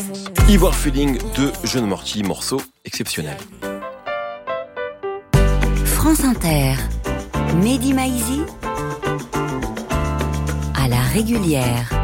Ivoire Feeling de Jeune Morty, morceau exceptionnel. France Inter, Mehdi Maizi à la régulière.